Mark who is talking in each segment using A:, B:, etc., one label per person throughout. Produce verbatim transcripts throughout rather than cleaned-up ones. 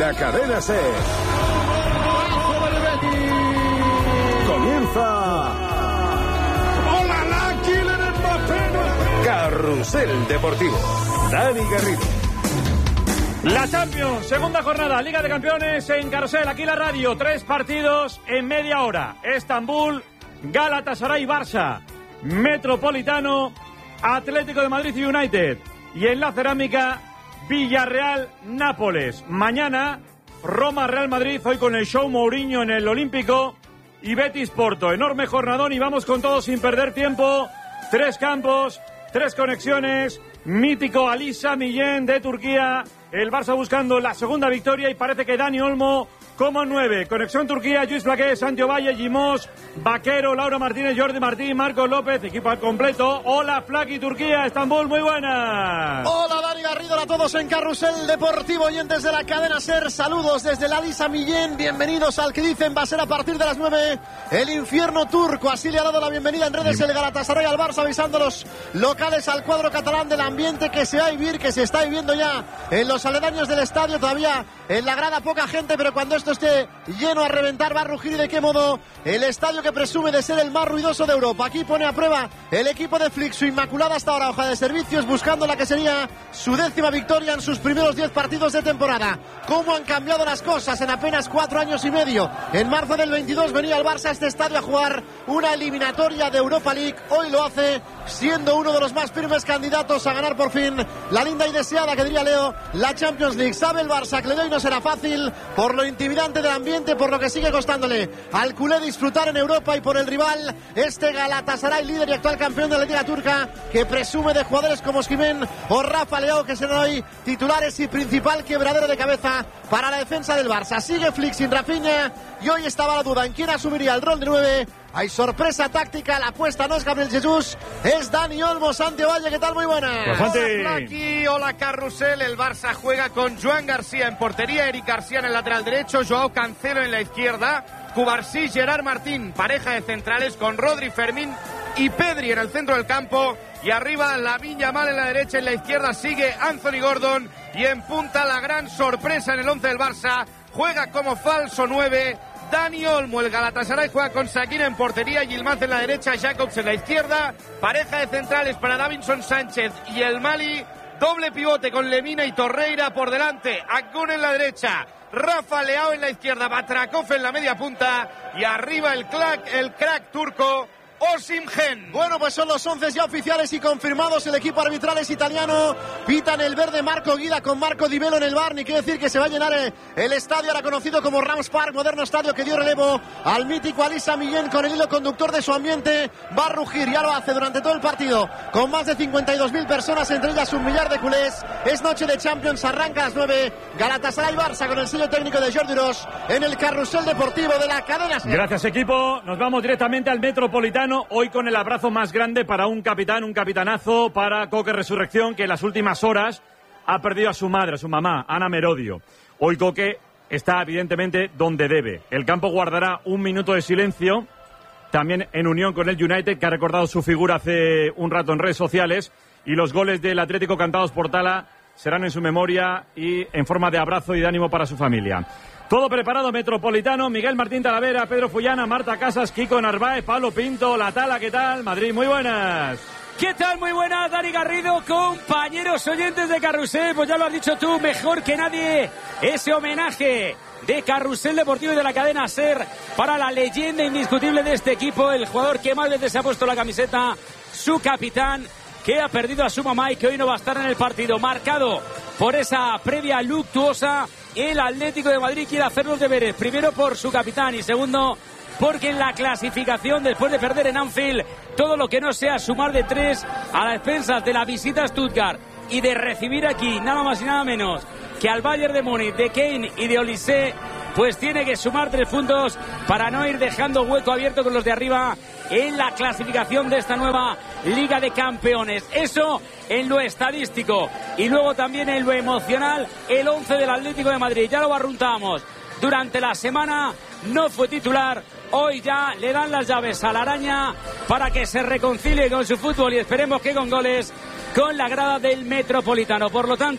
A: la Cadena SER. Comienza ¡Hola, la Kylian Mbappé! Carrusel Deportivo. Dani Garrido.
B: La Champions, segunda jornada, Liga de Campeones en Carrusel, aquí la radio, tres partidos en media hora. Estambul, Galatasaray, Barça, Metropolitano, Atlético de Madrid y United. Y en la cerámica, Villarreal, Nápoles. Mañana, Roma, Real Madrid, hoy con el show Mourinho en el Olímpico y Betis Porto. Enorme jornadón y vamos con todo sin perder tiempo. Tres campos, tres conexiones, mítico Ali Sami Yen de Turquía. El Barça buscando la segunda victoria y parece que Dani Olmo como nueve. Conexión Turquía, Lluís Blaqué, Santiago Valle, Gimós, Vaquero, Laura Martínez, Jordi Martín, Marcos López, equipo al completo. Hola, Flaqui, Turquía, Estambul, muy buenas.
C: Hola, Dani Garrido, a todos en Carrusel Deportivo, oyentes de la cadena SER. Saludos desde la Lisa Millén, bienvenidos al que dicen va a ser a partir de las nueve el infierno turco. Así le ha dado la bienvenida en redes el Galatasaray al Barça, avisando a los locales al cuadro catalán del ambiente que se va a vivir, que se está viviendo ya en los aledaños del estadio. Todavía en la grada poca gente, pero cuando esto esté lleno a reventar va a rugir. Y de qué modo el estadio que presume de ser el más ruidoso de Europa. Aquí pone a prueba el equipo de Flick su inmaculada hasta ahora hoja de servicios, buscando la que sería su décima victoria en sus primeros diez partidos de temporada. Cómo han cambiado las cosas en apenas cuatro años y medio. En marzo del veintidós venía el Barça a este estadio a jugar una eliminatoria de Europa League. Hoy lo hace siendo uno de los más firmes candidatos a ganar por fin la linda y deseada, que diría Leo, la Champions League. Sabe el Barça que le doy no será fácil por lo intimidante del ambiente, por lo que sigue costándole al culé disfrutar en Europa, y por el rival, este Galatasaray, líder y actual campeón de la Liga Turca, que presume de jugadores como Osimhen o Rafa Leao, que serán hoy titulares y principal quebradero de cabeza para la defensa del Barça. Sigue Flick sin Rafinha y hoy estaba la duda en quién asumiría el rol de nueve. Hay sorpresa táctica, la apuesta no es Gabriel Jesús, es Dani Olmo. Santiago Valle, ¿qué tal? Muy buenas.
D: Hola, Flaqui, hola, Carrusel. El Barça juega con Joan García en portería, Eric García en el lateral derecho, Joao Cancelo en la izquierda, Cubarsí, Gerard Martín, pareja de centrales con Rodri, Fermín y Pedri en el centro del campo, y arriba Lamine Yamal en la derecha, en la izquierda sigue Anthony Gordon, y en punta la gran sorpresa en el once del Barça, juega como falso nueve Dani Olmo. El Galatasaray juega con Sakina en portería, Yilmaz en la derecha, Jacobs en la izquierda, pareja de centrales para Davinson Sánchez y el Mali, doble pivote con Lemina y Torreira por delante, Akgun en la derecha, Rafa Leao en la izquierda, Batrakov en la media punta, y arriba el crack, el crack turco Osimhen.
C: Bueno, pues son los once ya oficiales y confirmados. El equipo arbitral es italiano. Pitan el verde Marco Guida con Marco Di Velo en el bar. Ni quiere decir que se va a llenar el estadio, ahora conocido como Rams Park, moderno estadio que dio relevo al mítico Ali Sami Yen con el hilo conductor de su ambiente. Va a rugir, ya lo hace durante todo el partido, con más de cincuenta y dos mil personas, entre ellas un millar de culés. Es noche de Champions, arranca a las nueve. Galatasaray Barça con el sello técnico de Jordi Ros en el Carrusel Deportivo de la cadena SER.
B: Gracias, equipo. Nos vamos directamente al Metropolitano. Hoy con el abrazo más grande para un capitán, un capitanazo, para Coque Resurrección, que en las últimas horas ha perdido a su madre, a su mamá, Ana Merodio. Hoy Coque está evidentemente donde debe. El campo guardará un minuto de silencio, también en unión con el United, que ha recordado su figura hace un rato en redes sociales, y los goles del Atlético cantados por Tala serán en su memoria y en forma de abrazo y de ánimo para su familia. Todo preparado, Metropolitano, Miguel Martín Talavera, Pedro Fullana, Marta Casas, Kiko Narváez, Pablo Pinto, La Tala, ¿qué tal? Madrid, muy buenas.
E: ¿Qué tal? Muy buenas, Dani Garrido, compañeros oyentes de Carrusel. Pues ya lo has dicho tú, mejor que nadie, ese homenaje de Carrusel Deportivo y de la cadena SER para la leyenda indiscutible de este equipo, el jugador que más veces se ha puesto la camiseta, su capitán, que ha perdido a su mamá y que hoy no va a estar en el partido, marcado por esa previa luctuosa. El Atlético de Madrid quiere hacer los deberes, primero por su capitán y segundo porque en la clasificación, después de perder en Anfield, todo lo que no sea sumar de tres a las expensas de la visita a Stuttgart y de recibir aquí nada más y nada menos que al Bayern de Múnich, de Kane y de Olise, pues tiene que sumar tres puntos para no ir dejando hueco abierto con los de arriba en la clasificación de esta nueva Liga de Campeones. Eso en lo estadístico, y luego también en lo emocional, el once del Atlético de Madrid. Ya lo barruntamos durante la semana, no fue titular. Hoy ya le dan las llaves a la araña para que se reconcilie con su fútbol y esperemos que con goles con la grada del Metropolitano. Por lo tanto,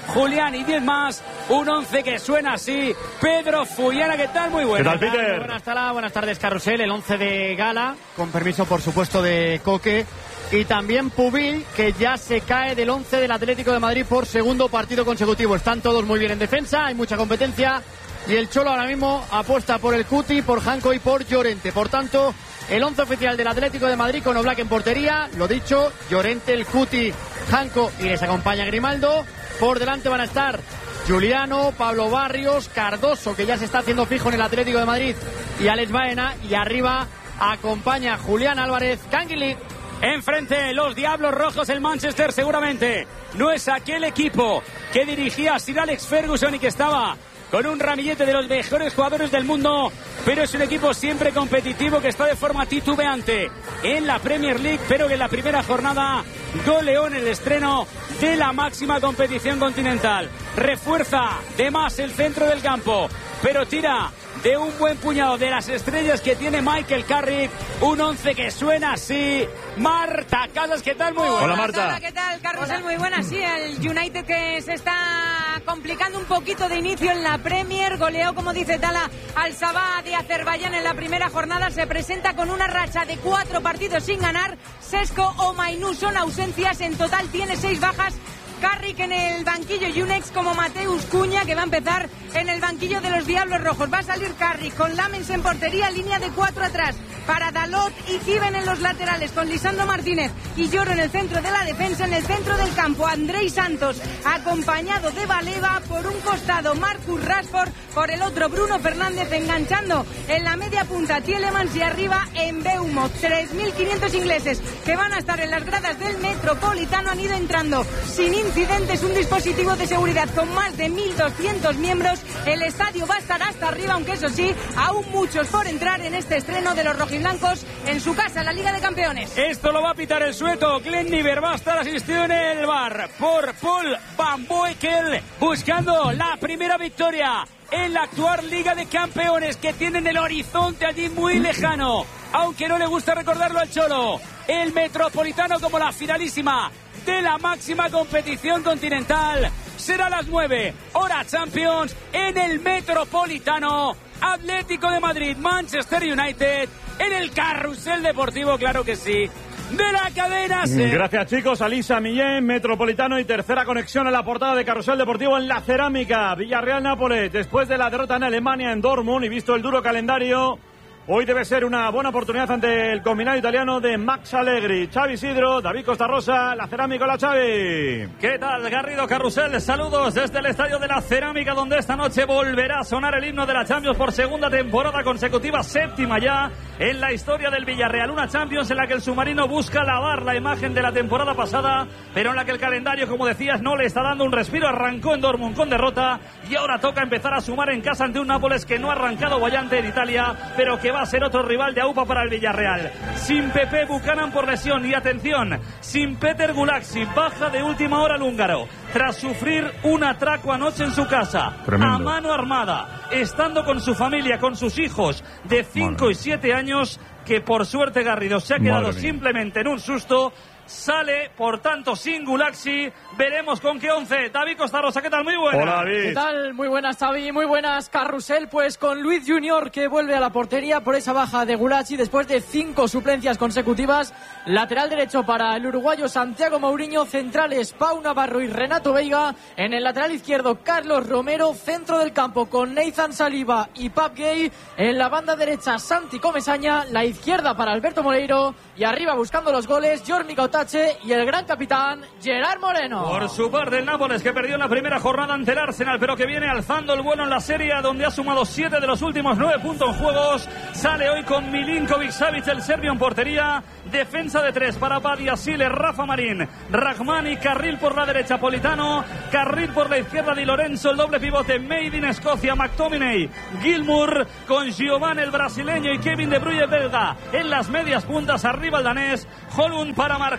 E: Julián y diez más. Un once que suena así. Pedro Fullana, ¿qué tal? Muy buenas.
B: ¿Qué tal, Peter?
F: Muy buenas, tala, buenas tardes, Carrusel. El once de Gala, con permiso, por supuesto, de Coque. Y también Pubil, que ya se cae del once del Atlético de Madrid por segundo partido consecutivo. Están todos muy bien en defensa, hay mucha competencia. Y el Cholo ahora mismo apuesta por el Cuti, por Janko y por Llorente. Por tanto, el once oficial del Atlético de Madrid con Oblak en portería. Lo dicho, Llorente, el Cuti, Janko y les acompaña Grimaldo. Por delante van a estar Juliano, Pablo Barrios, Cardoso, que ya se está haciendo fijo en el Atlético de Madrid, y Alex Baena. Y arriba acompaña Julián Álvarez, Canguilí.
E: Enfrente, los Diablos Rojos, el Manchester seguramente no es aquel equipo que dirigía Sir Alex Ferguson y que estaba con un ramillete de los mejores jugadores del mundo, pero es un equipo siempre competitivo que está de forma titubeante en la Premier League, pero que en la primera jornada goleó en el estreno de la máxima competición continental. Refuerza de más el centro del campo, pero tira de un buen puñado de las estrellas que tiene Michael Carrick. Un once que suena así. Marta Casas, ¿qué tal? Muy buena.
B: Hola, Marta.
G: Hola, ¿qué tal? Carrusel, muy buena. Sí, el United que se está complicando un poquito de inicio en la Premier. Goleó, como dice Tala, al Sabah de Azerbaiyán en la primera jornada. Se presenta con una racha de cuatro partidos sin ganar. Sesco o Mainú son ausencias. En total tiene seis bajas. Carrick en el banquillo y un ex como Mateus Cuña, que va a empezar en el banquillo de los Diablos Rojos. Va a salir Carrick con Lamens en portería, línea de cuatro atrás para Dalot y Given en los laterales, con Lisandro Martínez y Lloro en el centro de la defensa. En el centro del campo, Andrei Santos acompañado de Baleva. Por un costado Marcus Rashford, por el otro Bruno Fernández, enganchando en la media punta Tielemans, y arriba en Mbeumo. tres mil quinientos ingleses que van a estar en las gradas del Metropolitano han ido entrando sin incidentes, un dispositivo de seguridad con más de mil doscientos miembros. El estadio va a estar hasta arriba, aunque eso sí, aún muchos por entrar en este estreno de los rojiblancos en su casa, la Liga de Campeones.
E: Esto lo va a pitar el sueto. Glenn Niver va a estar asistido en el bar por Paul Van Boekel, buscando la primera victoria en la actual Liga de Campeones, que tienen el horizonte allí muy lejano, aunque no le gusta recordarlo al Cholo. El Metropolitano como la finalísima de la máxima competición continental. Será a las nueve, hora Champions, en el Metropolitano. Atlético de Madrid, Manchester United, en el Carrusel Deportivo, claro que sí, de la cadena SER.
B: Gracias, chicos. Alisa Millén, Metropolitano, y tercera conexión en la portada de Carrusel Deportivo en la cerámica. Villarreal-Nápoles, después de la derrota en Alemania, en Dortmund, y visto el duro calendario, hoy debe ser una buena oportunidad ante el combinado italiano de Max Allegri. Xavi Isidro, David Costa Rosa, la cerámica. Hola, Xavi.
H: ¿Qué tal, Garrido? Carrusel? Saludos desde el estadio de la cerámica, donde esta noche volverá a sonar el himno de la Champions por segunda temporada consecutiva, séptima ya en la historia del Villarreal. Una Champions en la que el submarino busca lavar la imagen de la temporada pasada, pero en la que el calendario, como decías, no le está dando un respiro. Arrancó en Dortmund con derrota y ahora toca empezar a sumar en casa ante un Nápoles que no ha arrancado boyante en Italia, pero que va a ser otro rival de AUPA para el Villarreal. Sin Pepe Buchanan por lesión, y atención, sin Peter Gulaxi, baja de última hora el húngaro, tras sufrir un atraco anoche en su casa. Tremendo. A mano armada, estando con su familia, con sus hijos de cinco y siete años, que por suerte, Garrido, se ha quedado simplemente en un susto. Sale, por tanto, sin Gulaxi. Veremos con qué once. David Costa Rosa, ¿qué tal? Muy buenas.
B: Hola, David.
F: ¿Qué tal? Muy buenas, Xavi. Muy buenas, Carrusel. Pues con Luis Junior, que vuelve a la portería por esa baja de Gulaxi después de cinco suplencias consecutivas. Lateral derecho para el uruguayo Santiago Mourinho. Centrales Pau Navarro y Renato Veiga. En el lateral izquierdo, Carlos Romero. Centro del campo con Nathan Saliba y Pap Gay. En la banda derecha, Santi Comesaña. La izquierda para Alberto Moreiro. Y arriba, buscando los goles, Jormi Gautache y el gran capitán Gerard Moreno.
H: Por su parte, el Nápoles, que perdió en la primera jornada ante el Arsenal, pero que viene alzando el vuelo en la Serie A, donde ha sumado siete de los últimos nueve puntos en juegos. Sale hoy con Milinkovic Savic, el serbio, en portería. Defensa de tres para Badia Sile, Rafa Marín, Rahmani, Carril por la derecha, Politano, Carril por la izquierda, Di Lorenzo, el doble pivote, Made in Escocia, McTominay, Gilmour, con Giovanni el brasileño y Kevin De Bruyne belga en las medias puntas. Arriba el danés, Holund para marcar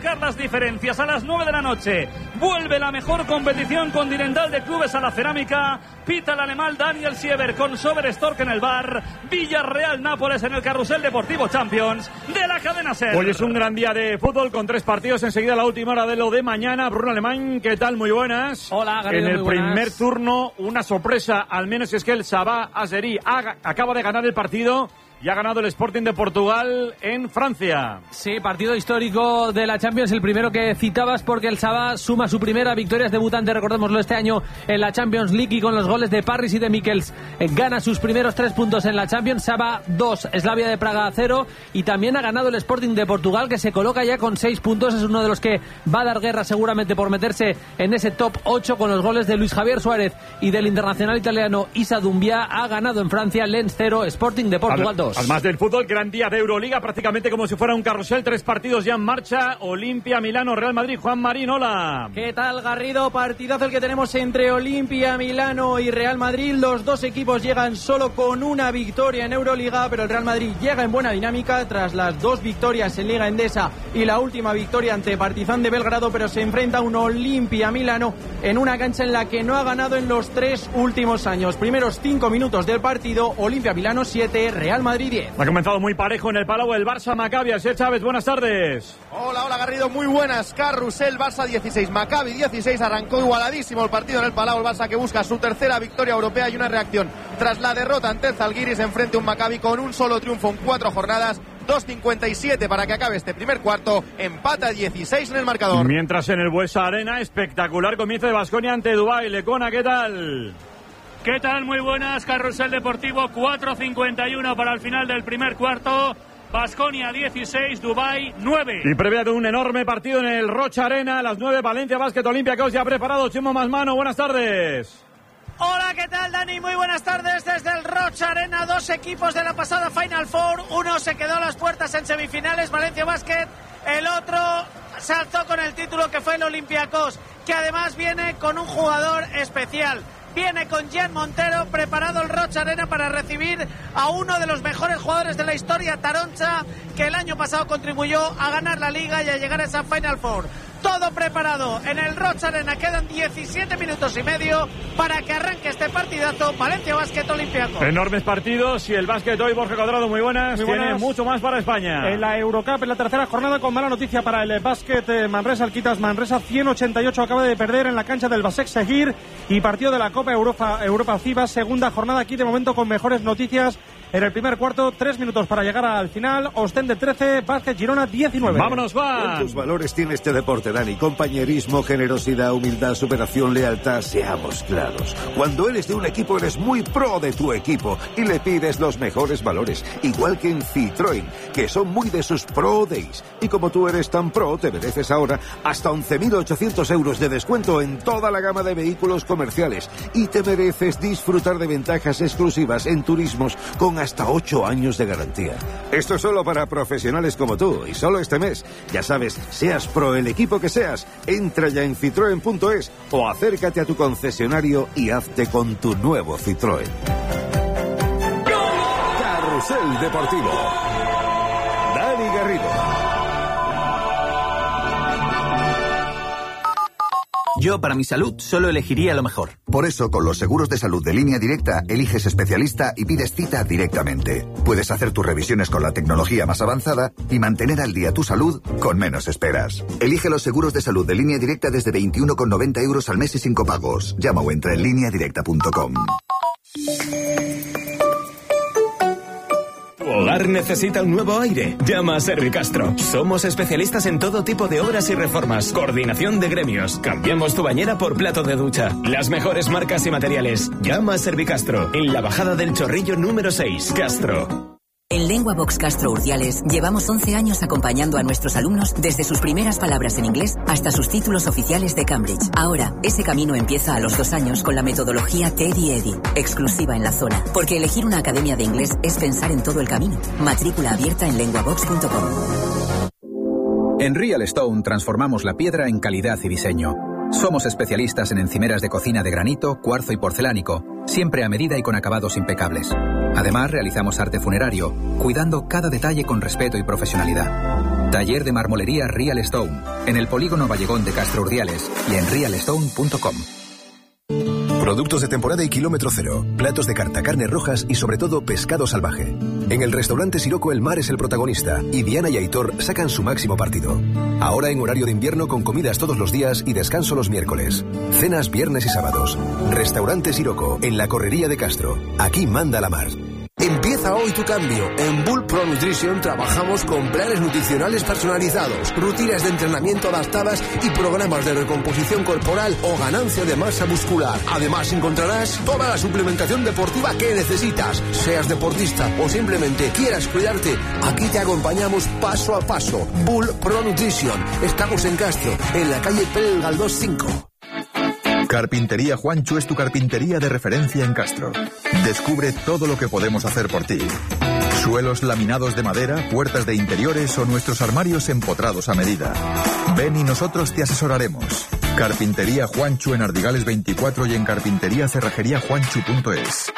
H: marcar las diferencias. A las nueve de la noche vuelve la mejor competición continental de clubes a la cerámica. Pita el alemán Daniel Sieber con Soberstork en el bar. Villarreal-Nápoles en el Carrusel Deportivo Champions de la cadena SER.
B: Hoy es un gran día de fútbol con tres partidos. Enseguida la última hora de lo de mañana. Bruno Alemán, ¿qué tal? Muy buenas.
E: Hola, Garrido,
B: En el
E: muy buenas.
B: primer turno, una sorpresa, al menos es que el Sabah Azeri acaba de ganar el partido y ha ganado el Sporting de Portugal en Francia.
I: Sí, partido histórico de la Champions, el primero que citabas porque el Sabah suma su primera victoria, es debutante, recordémoslo, este año en la Champions League y con los goles de Parris y de Mikkels eh, gana sus primeros tres puntos en la Champions. Sabah dos, Slavia de Praga cero, y también ha ganado el Sporting de Portugal, que se coloca ya con seis puntos, es uno de los que va a dar guerra seguramente por meterse en ese top ocho con los goles de Luis Javier Suárez y del internacional italiano Issa Doumbia. Ha ganado en Francia Lens cero, Sporting de Portugal dos.
B: Además del fútbol, gran día de Euroliga, prácticamente como si fuera un carrusel, tres partidos ya en marcha, Olimpia, Milano, Real Madrid. Juan Marín, hola.
F: ¿Qué tal, Garrido? Partidazo el que tenemos entre Olimpia, Milano y Real Madrid. Los dos equipos llegan solo con una victoria en Euroliga, pero el Real Madrid llega en buena dinámica tras las dos victorias en Liga Endesa y la última victoria ante Partizan de Belgrado, pero se enfrenta a un Olimpia-Milano en una cancha en la que no ha ganado en los tres últimos años. Primeros cinco minutos del partido, Olimpia-Milano siete, Real Madrid diez.
B: Ha comenzado muy parejo en el Palau el Barça Maccabi. Asier Chávez, buenas tardes.
D: Hola, hola Garrido, muy buenas. Carrusel, Barça dieciséis, Maccabi dieciséis. Arrancó igualadísimo el partido en el Palau. El Barça que busca su tercera victoria europea y una reacción tras la derrota ante el Zalgiris. Enfrente un Maccabi con un solo triunfo en cuatro jornadas. dos cincuenta y siete para que acabe este primer cuarto. Empata dieciséis en el marcador.
B: Mientras en el Buesa Arena, espectacular comienzo de Baskonia ante Dubái. Lecona, ¿qué tal?
H: ¿Qué tal? Muy buenas. Carrusel Deportivo, cuatro cincuenta y uno para el final del primer cuarto. Baskonia dieciséis, Dubái nueve.
B: Y previa de un enorme partido en el Rocha Arena, a las nueve, Valencia Basket Olympiacos ya preparado. Chimo Masmano, buenas tardes.
F: Hola, ¿qué tal, Dani? Muy buenas tardes desde el Rocha Arena. Dos equipos de la pasada Final Four. Uno se quedó a las puertas en semifinales, Valencia Basket. El otro se alzó con el título, que fue el Olympiacos, que además viene con un jugador especial. Viene con Gian Montero, preparado el Rocha Arena para recibir a uno de los mejores jugadores de la historia, Taroncha, que el año pasado contribuyó a ganar la Liga y a llegar a esa Final Four. Todo preparado en el Rocha Arena. Quedan diecisiete minutos y medio para que arranque este partidazo. Valencia Basket Olympiacos.
B: Enormes partidos y el básquet hoy, Borja Cuadrado, muy buenas.
J: Muy
B: Tiene
J: buenas.
B: mucho más para España.
J: En la Eurocup, en la tercera jornada, con mala noticia para el básquet eh, Manresa, Alquitas Manresa, ciento ochenta y ocho acaba de perder en la cancha del Basek Seguir, y partido de la Copa Europa, Europa FIBA, segunda jornada aquí de momento con mejores noticias. En el primer cuarto, tres minutos para llegar al final. Ostende trece, Vázquez Girona diecinueve.
B: Vámonos, Juan.
A: ¿Cuántos valores tiene este deporte, Dani? Compañerismo, generosidad, humildad, superación, lealtad. Seamos claros. Cuando eres de un equipo, eres muy pro de tu equipo y le pides los mejores valores. Igual que en Citroën, que son muy de sus Pro Days. Y como tú eres tan pro, te mereces ahora hasta once mil ochocientos euros de descuento en toda la gama de vehículos comerciales. Y te mereces disfrutar de ventajas exclusivas en turismos con hasta ocho años de garantía. Esto es solo para profesionales como tú, y solo este mes. Ya sabes, seas pro el equipo que seas, entra ya en citroen punto es o acércate a tu concesionario y hazte con tu nuevo Citroën. Carrusel Deportivo. Dani Garrido.
K: Yo, para mi salud, solo elegiría lo mejor.
L: Por eso, con los seguros de salud de Línea Directa, eliges especialista y pides cita directamente. Puedes hacer tus revisiones con la tecnología más avanzada y mantener al día tu salud con menos esperas. Elige los seguros de salud de Línea Directa desde veintiuno con noventa euros al mes y sin copagos. Llama o entra en línea directa punto com.
M: Tu hogar necesita un nuevo aire. Llama a Servicastro. Somos especialistas en todo tipo de obras y reformas. Coordinación de gremios. Cambiamos tu bañera por plato de ducha. Las mejores marcas y materiales. Llama a Servicastro. En la bajada del Chorrillo número seis. Castro.
N: En LenguaBox Castro Urdiales llevamos once años acompañando a nuestros alumnos desde sus primeras palabras en inglés hasta sus títulos oficiales de Cambridge. Ahora, ese camino empieza a los dos años con la metodología Teddy Eddy, exclusiva en la zona. Porque elegir una academia de inglés es pensar en todo el camino. Matrícula abierta en lenguabox punto com.
O: En Real Stone transformamos la piedra en calidad y diseño. Somos especialistas en encimeras de cocina de granito, cuarzo y porcelánico, siempre a medida y con acabados impecables. Además, realizamos arte funerario, cuidando cada detalle con respeto y profesionalidad. Taller de marmolería Real Stone, en el polígono Vallegón de Castro Urdiales y en real stone punto com.
P: Productos de temporada y kilómetro cero, platos de carta, carnes rojas y sobre todo pescado salvaje. En el restaurante Siroco el mar es el protagonista y Diana y Aitor sacan su máximo partido. Ahora en horario de invierno con comidas todos los días y descanso los miércoles. Cenas viernes y sábados. Restaurante Siroco en la Correría de Castro. Aquí manda la mar.
Q: Empieza hoy tu cambio. En Bull Pro Nutrition trabajamos con planes nutricionales personalizados, rutinas de entrenamiento adaptadas y programas de recomposición corporal o ganancia de masa muscular. Además encontrarás toda la suplementación deportiva que necesitas. Seas deportista o simplemente quieras cuidarte, aquí te acompañamos paso a paso. Bull Pro Nutrition. Estamos en Castro, en la calle Pérez Galdós cinco.
R: Carpintería Juancho es tu carpintería de referencia en Castro. Descubre todo lo que podemos hacer por ti. Suelos laminados de madera, puertas de interiores o nuestros armarios empotrados a medida. Ven y nosotros te asesoraremos. Carpintería Juancho en Ardigales veinticuatro y en carpintería cerrajería juancho punto es.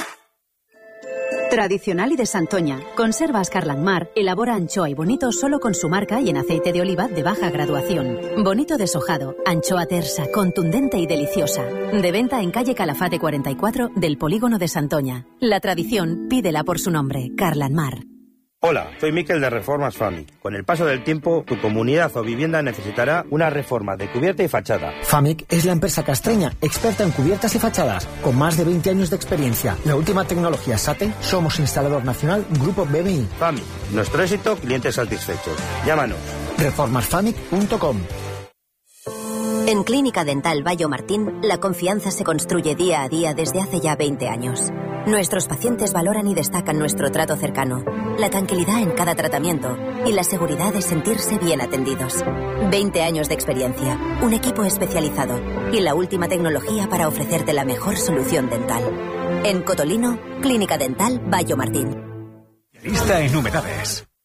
S: Tradicional y de Santoña, Conservas Carlangmar elabora anchoa y bonito solo con su marca y en aceite de oliva de baja graduación. Bonito deshojado, anchoa tersa, contundente y deliciosa. De venta en calle Calafate cuarenta y cuatro del polígono de Santoña. La tradición, pídela por su nombre, Carlangmar.
T: Hola, soy Miquel de Reformas Famic. Con el paso del tiempo, tu comunidad o vivienda necesitará una reforma de cubierta y fachada.
U: Famic es la empresa castreña, experta en cubiertas y fachadas, con más de veinte años de experiencia. La última tecnología SATE, somos instalador nacional Grupo B M I.
T: Famic, nuestro éxito, clientes satisfechos. Llámanos.
U: reformas famic punto com.
V: En Clínica Dental Bayo Martín, la confianza se construye día a día desde hace ya veinte años. Nuestros pacientes valoran y destacan nuestro trato cercano, la tranquilidad en cada tratamiento y la seguridad de sentirse bien atendidos. veinte años de experiencia, un equipo especializado y la última tecnología para ofrecerte la mejor solución dental. En Cotolino, Clínica Dental Bayo Martín.
W: Lista en humedades.